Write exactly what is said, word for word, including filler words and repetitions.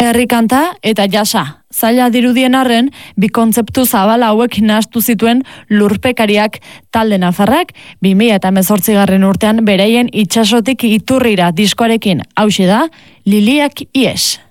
Herrikanta eta jasa. Zaila dirudien arren, bi kontzeptu zabala hauek nahastu zituen lurpekariak talde nafarrak, bi mila hemezortzigarren urtean bereien itsasotik iturrira diskoarekin. Hauxe da, Liliak ies.